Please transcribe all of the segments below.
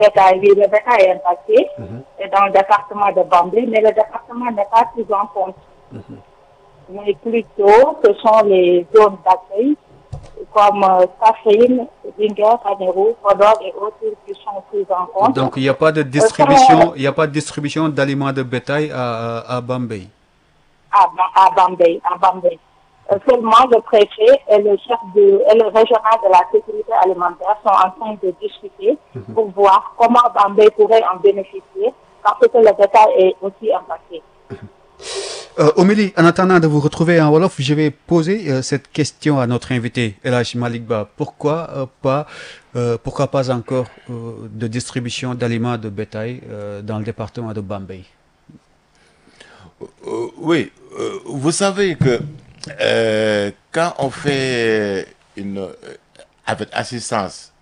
le bétail est impacté et dans le département de Bambey, mais le département n'est pas pris en compte. Mais plutôt, ce sont les zones d'accueil comme Kaffrine, Linguère, Ranérou, Podor et autres qui sont prises en compte. Donc il n'y a pas de distribution, il n'y a pas de distribution d'aliments de bétail à Bambey. À Bambey, à Bambey. Seulement le préfet et le chef et le régional de la sécurité alimentaire sont en train de discuter pour voir comment Bambey pourrait en bénéficier parce que le bétail est aussi impacté. Omélie, en attendant de vous retrouver en Wolof, je vais poser cette question à notre invité, El Hadj Malick Ba. Pourquoi pas encore de distribution d'aliments de bétail dans le département de Bambey? Oui, vous savez que quand on fait une avec assistance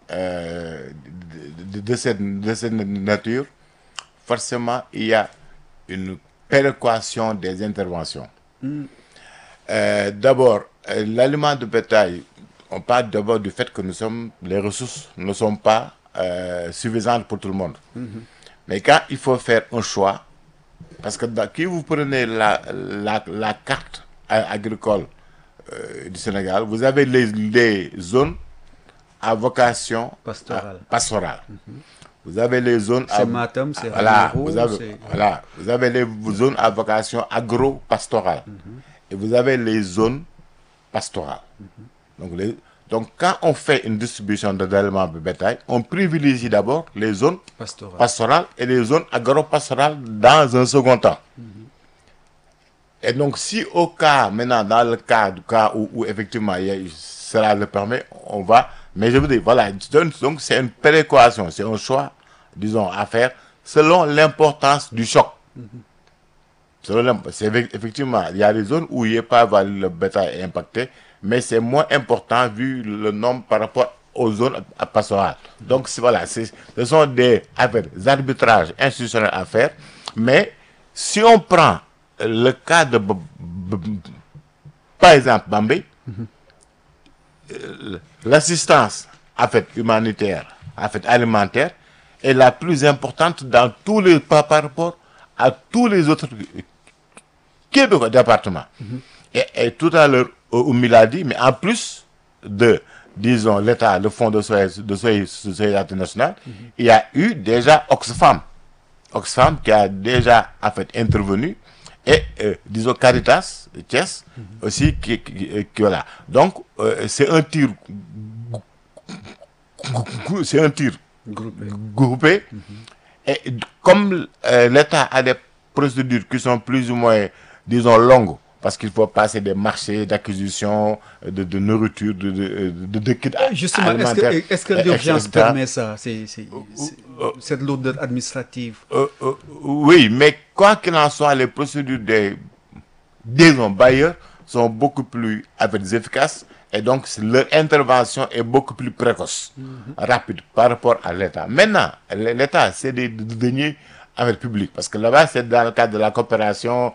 de cette nature, forcément il y a une péréquation des interventions. D'abord, l'aliment de bétail, on parle d'abord du fait que les ressources ne sont pas suffisantes pour tout le monde. Mais quand il faut faire un choix, parce que quand vous prenez la carte agricole du Sénégal, vous avez les zones à vocation pastorale. Vous avez les zones c'est Matam, c'est vous avez les zones à vocation agro-pastorale. Et vous avez les zones pastorales. Donc quand on fait une distribution d'aliments de bétail, on privilégie d'abord les zones pastorales et les zones agro-pastorales dans un second temps. Et donc si au cas, maintenant dans le cas où effectivement cela le permet, on va... Mais je vous dis, voilà, donc c'est une péréquation, c'est un choix, disons, à faire selon l'importance du choc. Effectivement, il y a des zones où il n'y a pas le bétail impacté, mais c'est moins important vu le nombre par rapport aux zones pastorales. Donc voilà, ce sont des arbitrages institutionnels à faire, mais si on prend le cas de, par exemple, Bambey, l'assistance humanitaire, alimentaire, est la plus importante par rapport à tous les autres départements. Et tout à l'heure, Oumi l'a dit, mais en plus de, disons, l'État, le Fonds de solidarité nationale, il y a eu déjà Oxfam qui a déjà intervenu, et disons Caritas Thiès aussi qui voilà. Donc c'est un tir groupé. Et comme l'État a des procédures qui sont plus ou moins, disons, longues, parce qu'il faut passer des marchés d'acquisition de nourriture, de kits justement, alimentaires. Est-ce que l'urgence permet ça, cette lourdeur administrative? Oui, mais quoi qu'il en soit, les procédures des bailleurs sont beaucoup plus efficaces, et donc leur intervention est beaucoup plus précoce, rapide par rapport à l'État. Maintenant, l'État, c'est des deniers publics, parce que là-bas, c'est dans le cadre de la coopération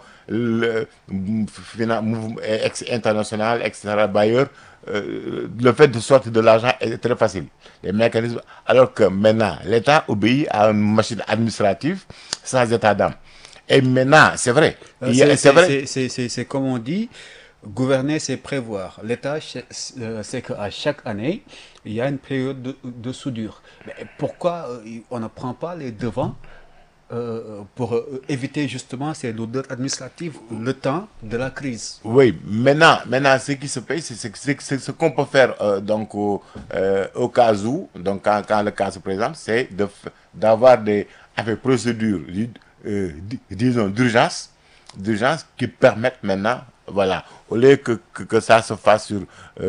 internationale, etc., bailleurs, le fait de sortir de l'argent est très facile. Les mécanismes, alors que maintenant, l'État obéit à une machine administrative sans état d'âme. Et maintenant, c'est vrai. C'est comme on dit, gouverner, c'est prévoir. L'État, c'est qu'à chaque année, il y a une période de soudure. Mais pourquoi on ne prend pas les devants pour éviter justement ces lourdeurs administratives le temps de la crise? Oui, maintenant ce qui se passe, c'est ce qu'on peut faire au cas où, donc quand le cas se présente, c'est d'avoir des procédures, disons, d'urgence qui permettent maintenant, voilà, au lieu que ça se fasse sur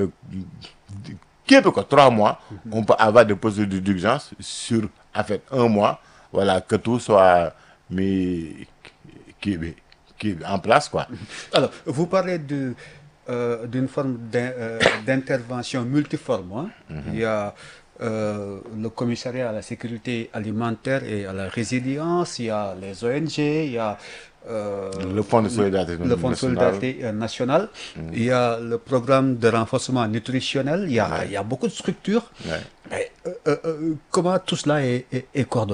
3 mois, on peut avoir des procédures d'urgence sur un mois. Voilà, que tout soit mis en place, quoi. Alors, vous parlez d'une forme d'intervention multiforme. Il y a le commissariat à la sécurité alimentaire et à la résilience, il y a les ONG, il y a Le Fonds de solidarité le Fonds de solidarité national, il y a le programme de renforcement nutritionnel, il y a beaucoup de structures. Ouais. Mais, comment tout cela est coordonné?